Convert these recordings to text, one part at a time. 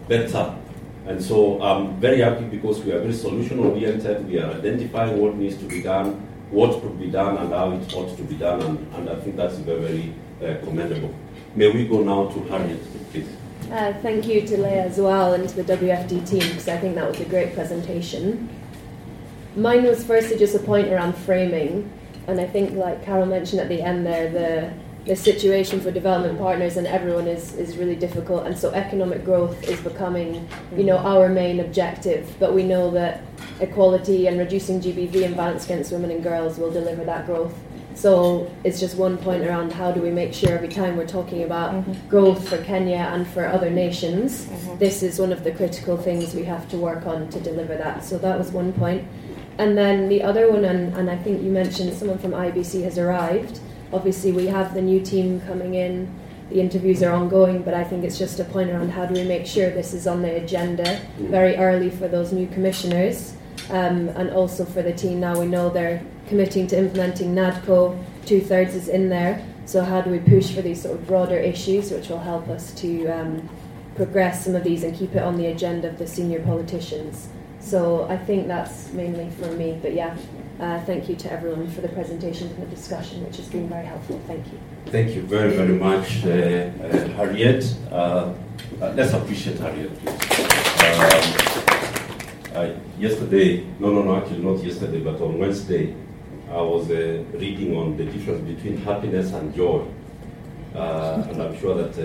better. And so I'm very happy because we are very solution-oriented. We are identifying what needs to be done, what could be done, and how it ought to be done. And I think that's very, very commendable. May we go now to Harriet, please. Thank you to Leah as well and to the WFD team, because I think that was a great presentation. Mine was firstly just a point around framing, and I think, like Carol mentioned at the end there, the situation for development partners and everyone is really difficult, and so economic growth is becoming, our main objective. But we know that equality and reducing GBV and violence against women and girls will deliver that growth. So it's just one point around how do we make sure every time we're talking about growth for Kenya and for other nations, this is one of the critical things we have to work on to deliver that. So that was one point. And then the other one, and I think you mentioned someone from IBC has arrived. Obviously we have the new team coming in, the interviews are ongoing, but I think it's just a point around how do we make sure this is on the agenda very early for those new commissioners, and also for the team. Now we know they're committing to implementing NADCO, 2/3 is in there, so how do we push for these sort of broader issues which will help us to progress some of these and keep it on the agenda of the senior politicians. So I think that's mainly for me, but thank you to everyone for the presentations and the discussion, which has been very helpful. Thank you. Thank you very, very much, Harriet. Let's appreciate Harriet, please. Yesterday, actually not yesterday, but on Wednesday, I was reading on the difference between happiness and joy. And I'm sure that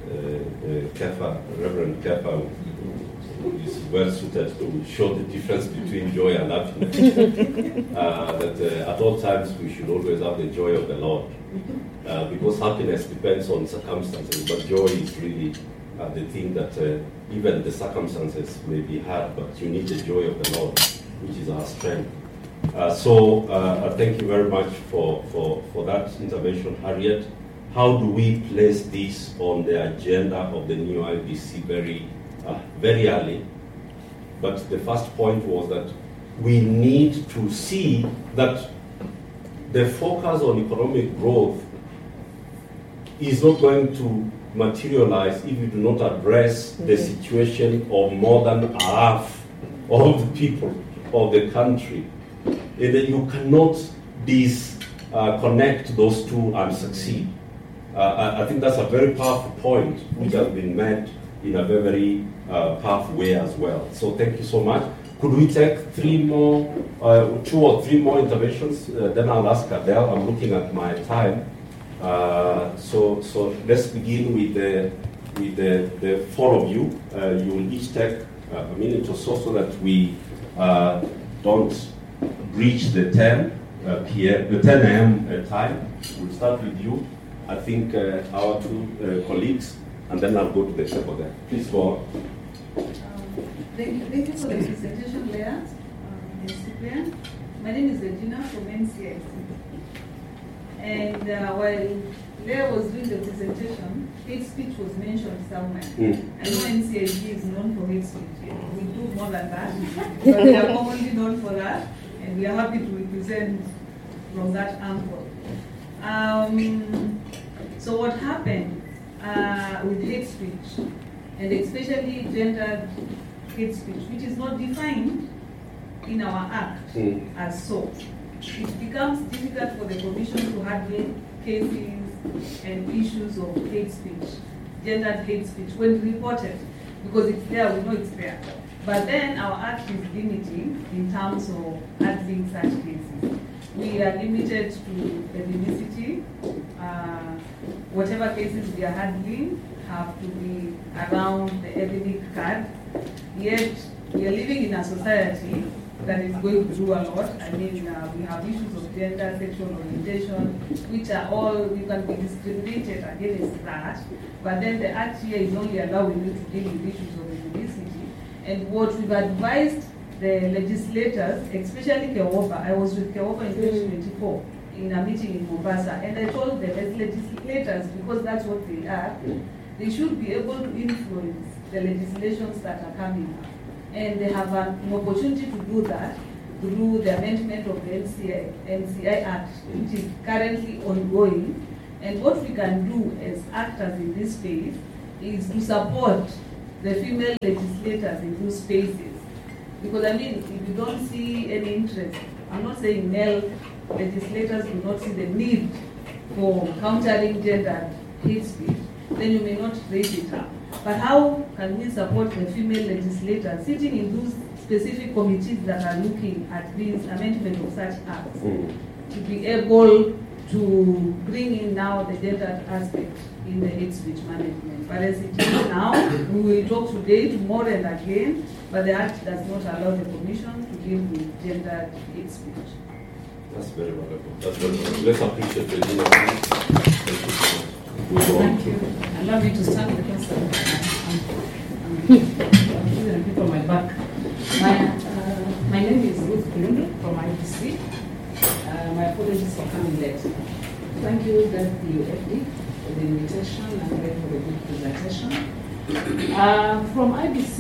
Reverend Kefa is well suited to show the difference between joy and happiness. That at all times we should always have the joy of the Lord. Because happiness depends on circumstances, but joy is really the thing that even the circumstances may be hard, but you need the joy of the Lord, which is our strength. So thank you very much for that intervention, Harriet. How do we place this on the agenda of the new IBC very early? But the first point was that we need to see that the focus on economic growth is not going to materialize if we do not address the situation of more than half of the people of the country. You cannot disconnect those two and succeed. I think that's a very powerful point, which has been made in a very, very powerful way as well. So thank you so much. Could we take 2 or 3 more interventions? Then I'll ask Adele. I'm looking at my time. So let's begin with the 4 of you. You will each take a minute or so that we don't reach the 10 a.m. time. We'll start with you. I think our 2 colleagues, and then I'll go to the table there. Please go on. Thank you for the presentation, Leah and Cyprian. My name is Regina from NCIC. And while Leah was doing the presentation, hate speech was mentioned somewhere. I know NCIC is known for hate speech. We do more than that, but we are commonly known for that, and we are happy to represent from that angle. So what happened with hate speech, and especially gendered hate speech, which is not defined in our act as so, it becomes difficult for the Commission to handle cases and issues of hate speech, gendered hate speech, when reported, because it's there, we know it's there. But then our act is limiting in terms of handling such cases. We are limited to ethnicity. Whatever cases we are handling have to be around the ethnic card. Yet we are living in a society that is going through a lot. I mean, we have issues of gender, sexual orientation, which are all, we can be discriminated against that. But then the act here is only allowing you to deal with issues of ethnicity. And what we've advised the legislators, especially Kewopa, I was with Kewopa in 2024 in a meeting in Mombasa, and I told the legislators, because that's what they are, they should be able to influence the legislations that are coming up. And they have an opportunity to do that through the amendment of the NCI Act, which is currently ongoing. And what we can do as actors in this space is to support the female legislators in those spaces. Because I mean, if you don't see any interest, I'm not saying male legislators do not see the need for countering gender hate speech, then you may not raise it up. But how can we support the female legislators sitting in those specific committees that are looking at this amendment of such acts to be able to bring in now the gender aspect in the hate speech management? But as it is now, we will talk today, tomorrow and again, but the Act does not allow the Commission to deal with gender hate speech. That's very wonderful. That's very wonderful. Let's appreciate Regina. Thank you. Allow me to start because I'm feeling people on my back. My name is Ruth Kulundu from IBC. My apologies for coming late. Thank you, WFD, for the invitation and for the good presentation. From IBC,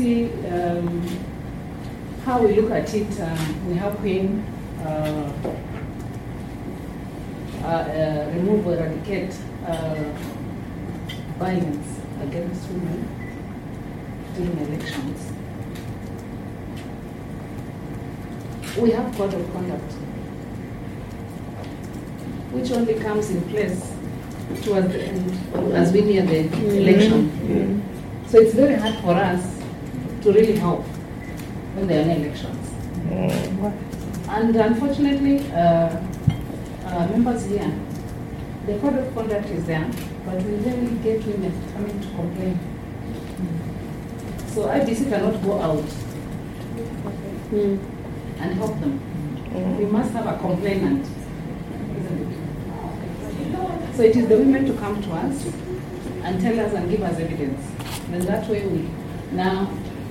how we look at it, we have been remove or eradicate violence against women during elections. We have code of conduct, which only comes in place towards the end, as we near the election. So it's very hard for us to really help when there are elections. And unfortunately, members here, the code of conduct is there, but we rarely get women coming to complain. So IBC cannot go out and help them. We must have a complainant, isn't it? So it is the women to come to us and tell us and give us evidence. Then that way we now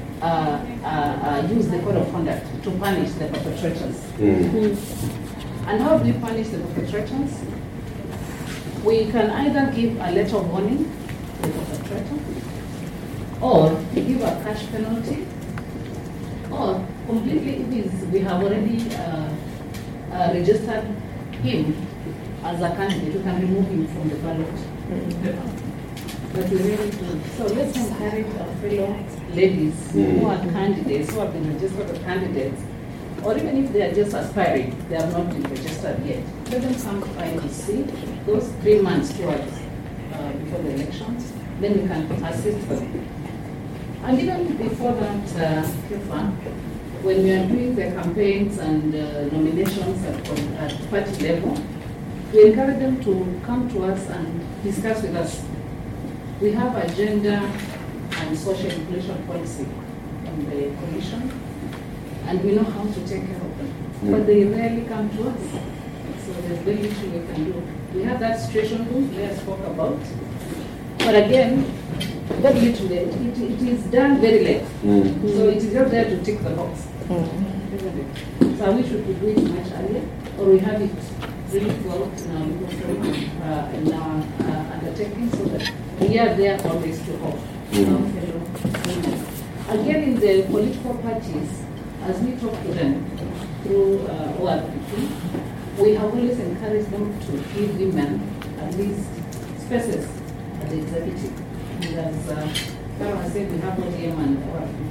use the code of conduct to punish the perpetrators. And how do we punish the perpetrators? We can either give a letter of warning to the perpetrator, or give a cash penalty, or completely, we have already registered him as a candidate. We can remove him from the ballot. But we really do. So let's encourage our fellow ladies who are candidates, who have been registered as candidates, or even if they are just aspiring, they have not been registered yet. Let them come to IBC, those 3 months towards before the elections, then we can assist them. And even before that, when we are doing the campaigns and nominations at party level, we encourage them to come to us and discuss with us. We have a gender and social inclusion policy from the Commission, and we know how to take care of them. But they rarely come to us. So there's very little we can do. We have that situation room Leah spoke about. But again, very little. It is done very late. So it is just there to tick the box. Isn't it? So I wish we could do it much earlier, or we have it really well in our undertaking, so that we are there always to help our fellow women. Again, in the political parties, as we talk to them through ORPP, we have always encouraged them to give women at least spaces at the executive. Because Karen said we have ODM and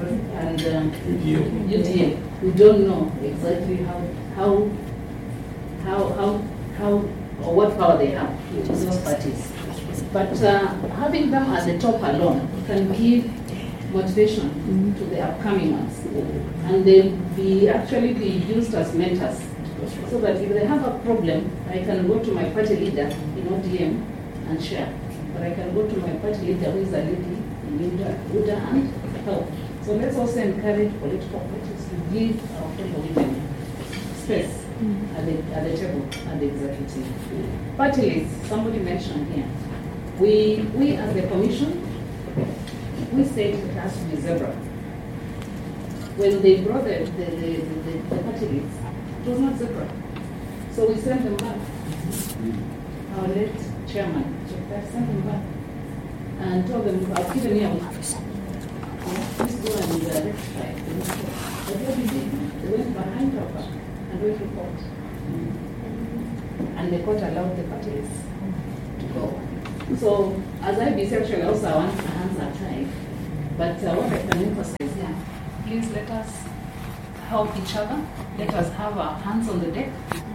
UDA. We don't know exactly how or what power they have in those parties. But having them at the top alone can give motivation to the upcoming ones. And they'll actually be used as mentors. So that if they have a problem, I can go to my party leader in ODM and share. But I can go to my party leader who is a lady in UDA and help. So let's also encourage political parties to give our fellow women space at the table, at the executive. Party lists, somebody mentioned here. We as the Commission, we said it has to be zebra. When they brought the party lists, it was not zebra. So we sent them back. Our late chairman, sent them back and told them, I've given you a week. Please go and rectify it. But what they did, they went behind our back and wrote report. And the court allowed the party lists to go. So, as IBC actually also, our hands are tied. But what I can emphasize here, please let us help each other. Let us have our hands on the deck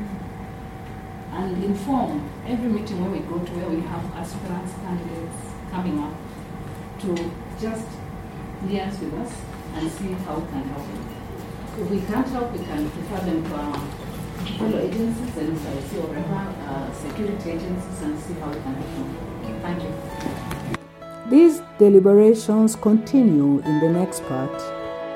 and inform every meeting where we go to, where we have aspirants, candidates coming up, to just liaise with us and see how we can help them. If we can't help, we can refer them to our fellow agencies and see whatever security agencies and see how we can help them. Thank you. These deliberations continue in the next part.